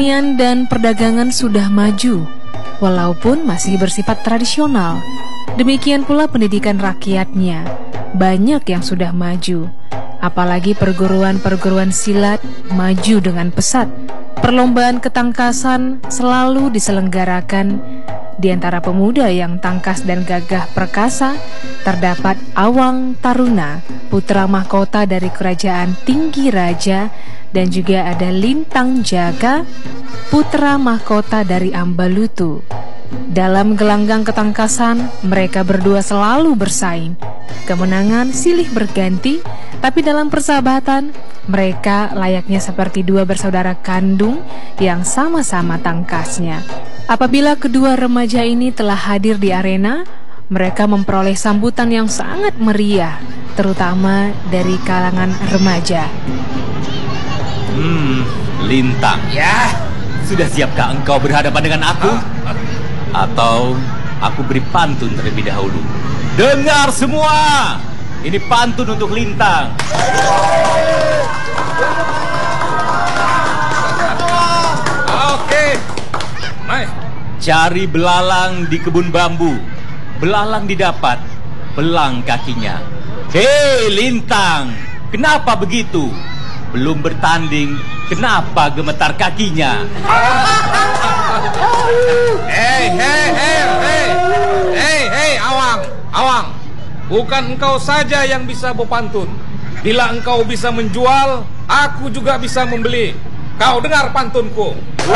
Dan perdagangan sudah maju, walaupun masih bersifat tradisional. Demikian pula pendidikan rakyatnya, banyak yang sudah maju. Apalagi perguruan-perguruan silat maju dengan pesat. Perlombaan ketangkasan selalu diselenggarakan. Di antara pemuda yang tangkas dan gagah perkasa, terdapat Awang Taruna, putra mahkota dari kerajaan Tinggi Raja, dan juga ada Lintang Jaka, putra mahkota dari Ambalutu. Dalam gelanggang ketangkasan, mereka berdua selalu bersaing. Kemenangan silih berganti, tapi dalam persahabatan, mereka layaknya seperti dua bersaudara kandung yang sama-sama tangkasnya. Apabila kedua remaja ini telah hadir di arena, mereka memperoleh sambutan yang sangat meriah, terutama dari kalangan remaja. Lintang. Ya, sudah siapkah engkau berhadapan dengan aku? Atau aku beri pantun terlebih dahulu? Dengar semua, ini pantun untuk Lintang. Oke. Cari belalang di kebun bambu. Belalang didapat, belang kakinya. Hei Lintang, kenapa begitu? Belum bertanding, kenapa gemetar kakinya? Hei, Awang. Bukan engkau saja yang bisa berpantun. Bila engkau bisa menjual, aku juga bisa membeli. Kau dengar pantunku.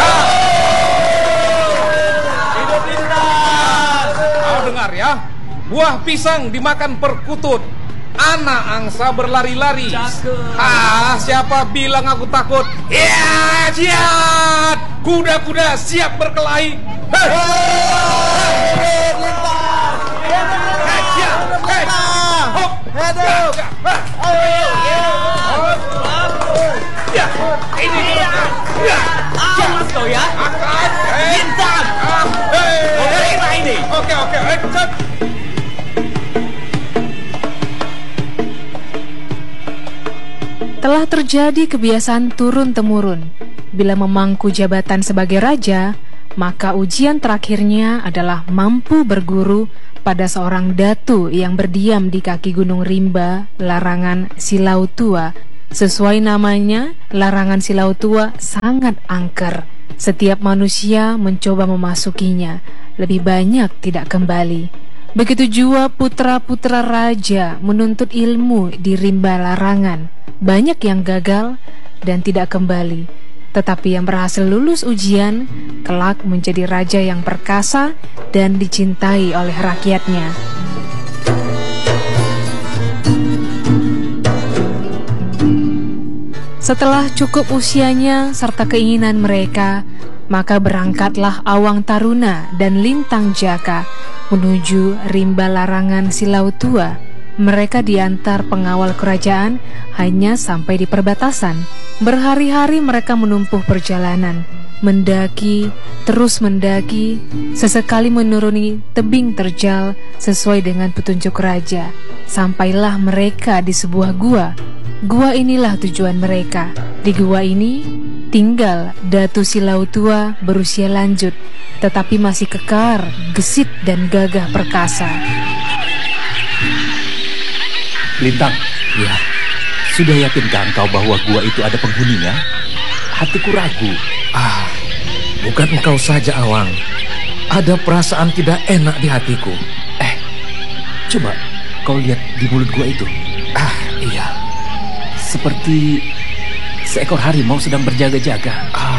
Hidup Lintang. Kau dengar ya. Buah pisang dimakan perkutut, anak angsa berlari-lari. Siapa bilang aku takut? Ya, siap. Kuda-kuda siap berkelahi. Jelas kau ya, Lintang. Oke. Telah terjadi kebiasaan turun-temurun. Bila memangku jabatan sebagai raja, maka ujian terakhirnya adalah mampu berguru pada seorang datu yang berdiam di kaki Gunung Rimba, Larangan Silau Tua. Sesuai namanya, Larangan Silau Tua sangat angker. Setiap manusia mencoba memasukinya, lebih banyak tidak kembali. Begitu jua putra-putra raja menuntut ilmu di Rimba Larangan. Banyak yang gagal dan tidak kembali. Tetapi yang berhasil lulus ujian, kelak menjadi raja yang perkasa dan dicintai oleh rakyatnya. Setelah cukup usianya serta keinginan mereka, maka berangkatlah Awang Taruna dan Lintang Jaka menuju Rimba Larangan Silau Tua. Mereka diantar pengawal kerajaan hanya sampai di perbatasan. Berhari-hari mereka menempuh perjalanan, mendaki, terus mendaki, sesekali menuruni tebing terjal sesuai dengan petunjuk raja. Sampailah mereka di sebuah gua. Gua inilah tujuan mereka. Di gua ini tinggal Datu Silau Tua berusia lanjut, tetapi masih kekar, gesit dan gagah perkasa. Lintang, ya, sudah yakinkah engkau bahwa gua itu ada penghuninya? Hatiku ragu. Bukan engkau saja, Awang. Ada perasaan tidak enak di hatiku. Coba kau lihat di mulut gua itu. Iya. Seperti seekor harimau sedang berjaga-jaga.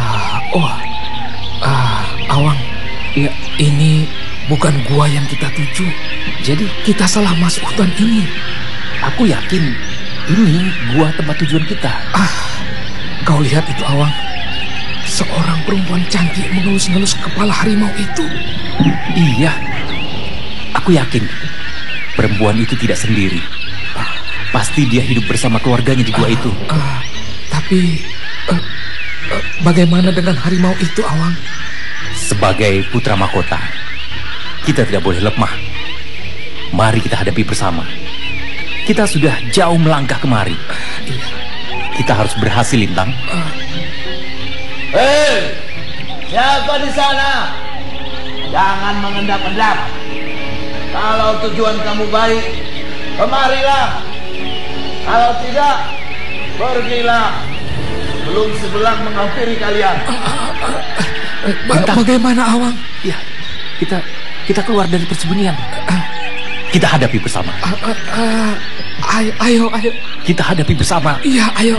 Awang, ya, ini bukan gua yang kita tuju. Jadi kita salah masuk hutan ini. Aku yakin ini gua tempat tujuan kita. Kau lihat itu, Awang. Seorang perempuan cantik mengelus-ngelus kepala harimau itu. Iya, aku yakin perempuan itu tidak sendiri. Pasti dia hidup bersama keluarganya di gua itu. Tapi bagaimana dengan harimau itu, Awang? Sebagai putra mahkota, kita tidak boleh lemah. Mari kita hadapi bersama. Kita sudah jauh melangkah kemari. Kita harus berhasil, Lintang. Siapa di sana? Jangan mengendap-endap. Kalau tujuan kamu baik, kemarilah. Kalau tidak, pergilah. Belum sebelah menghampiri kalian. Bagaimana, Awang? Ya, kita keluar dari persembunyian. Kita hadapi bersama. Ayo. Kita hadapi bersama. Iya, ayo.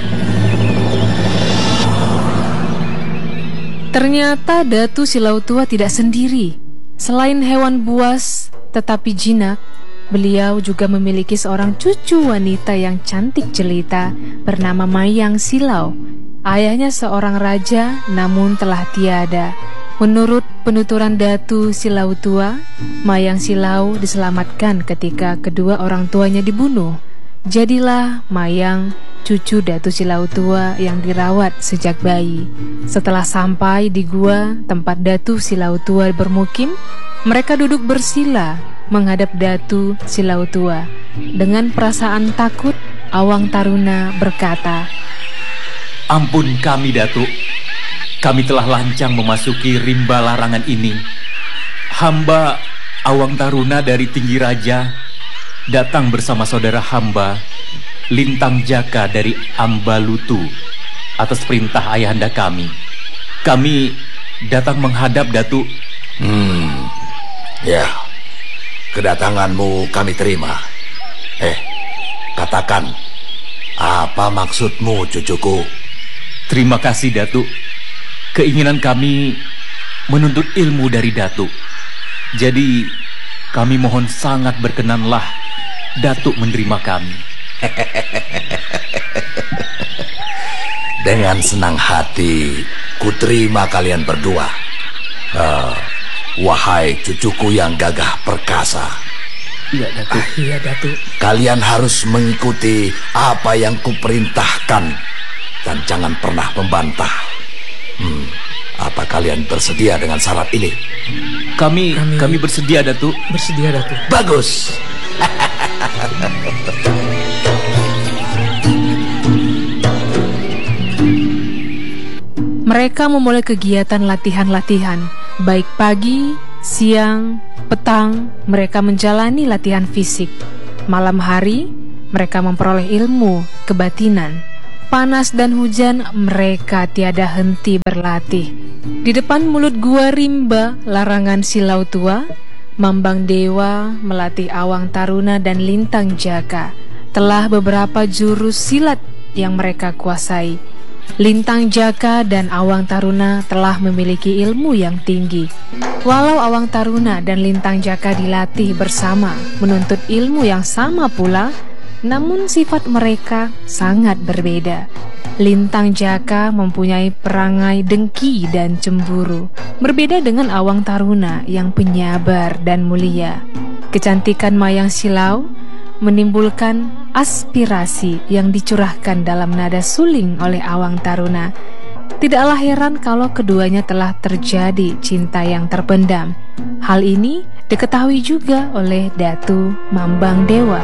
Ternyata Datu Silau Tua tidak sendiri. Selain hewan buas tetapi jinak, beliau juga memiliki seorang cucu wanita yang cantik jelita bernama Mayang Silau. Ayahnya seorang raja namun telah tiada. Menurut penuturan Datu Silau Tua, Mayang Silau diselamatkan ketika kedua orang tuanya dibunuh. Jadilah Mayang cucu Datu Silau Tua yang dirawat sejak bayi. Setelah sampai di gua tempat Datu Silau Tua bermukim, mereka duduk bersila menghadap Datu Silau Tua. Dengan perasaan takut, Awang Taruna berkata, Ampun kami, Datuk. Kami telah lancang memasuki rimba larangan ini. Hamba Awang Taruna dari Tinggi Raja datang bersama saudara hamba Lintang Jaka dari Ambalutu atas perintah ayahanda kami. Kami datang menghadap Datuk. Ya, kedatanganmu kami terima. Katakan, apa maksudmu, cucuku? Terima kasih, Datuk. Keinginan kami menuntut ilmu dari Datuk. Jadi kami mohon sangat berkenanlah Datuk menerima kami. Dengan senang hati kuterima kalian berdua. Wahai cucuku yang gagah perkasa. Iya, Datuk. Iya, Datuk. Kalian harus mengikuti apa yang kuperintahkan dan jangan pernah membantah. Apa kalian bersedia dengan syarat ini? Kami bersedia, Datuk. Bersedia, Datuk. Bagus. mereka memulai kegiatan latihan-latihan. Baik pagi, siang, petang, mereka menjalani latihan fisik. Malam hari, mereka memperoleh ilmu kebatinan. Panas dan hujan, mereka tiada henti berlatih. Di depan mulut gua rimba, larangan Silau Tua, Mambang Dewa melatih Awang Taruna dan Lintang Jaka. Telah beberapa jurus silat yang mereka kuasai. Lintang Jaka dan Awang Taruna telah memiliki ilmu yang tinggi. Walau Awang Taruna dan Lintang Jaka dilatih bersama menuntut ilmu yang sama pula, namun sifat mereka sangat berbeda. Lintang Jaka mempunyai perangai dengki dan cemburu, berbeda dengan Awang Taruna yang penyabar dan mulia. Kecantikan Mayang Silau menimbulkan aspirasi yang dicurahkan dalam nada suling oleh Awang Taruna. Tidaklah heran kalau keduanya telah terjadi cinta yang terpendam. Hal ini diketahui juga oleh Datu Mambang Dewa.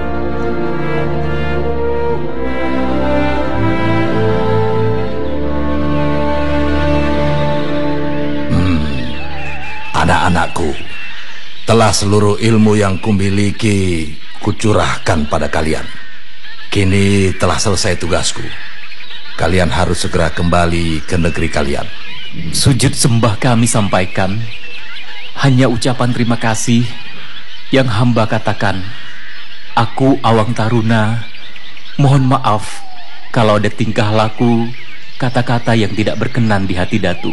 Anak-anakku, telah seluruh ilmu yang kumiliki kucurahkan pada kalian. Kini telah selesai tugasku. Kalian harus segera kembali ke negeri kalian. Sujud sembah kami sampaikan. Hanya ucapan terima kasih yang hamba katakan. Aku Awang Taruna, mohon maaf kalau ada tingkah laku, kata-kata yang tidak berkenan di hati Datu.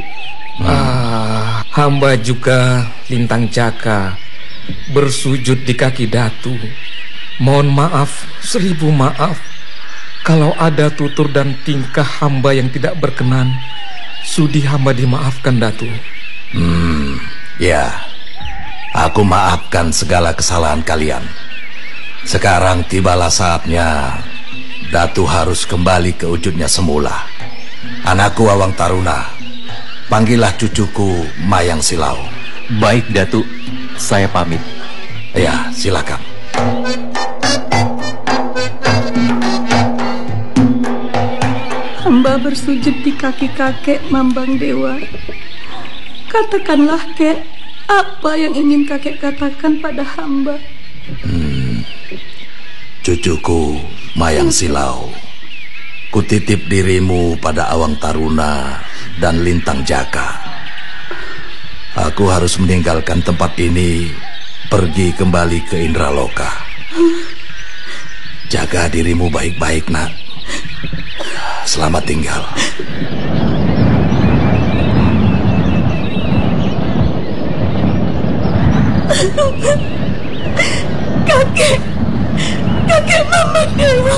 Hamba juga Lintang Jaka bersujud di kaki Datu. Mohon maaf, 1000 maaf kalau ada tutur dan tingkah hamba yang tidak berkenan. Sudi hamba dimaafkan, Datu. Ya, aku maafkan segala kesalahan kalian. Sekarang tibalah saatnya Datu harus kembali ke wujudnya semula. Anakku Awang Taruna, panggillah cucuku Mayang Silau. Baik, Datuk. Saya pamit. Ya, silakan. Hamba bersujud di kaki kakek Mambang Dewa. Katakanlah, Kek, apa yang ingin kakek katakan pada hamba? Cucuku, Mayang Silau, kutitip dirimu pada Awang Taruna dan Lintang Jaka. Aku harus meninggalkan tempat ini, pergi kembali ke Indraloka. Jaga dirimu baik-baik, nak. Selamat tinggal. Kakek Mama Dewa,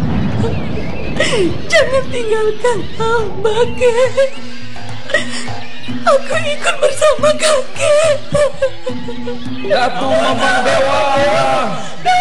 jangan tinggalkan hamba, Kek. Aku ikut bersama kakek. Datuk Mamang Dewa.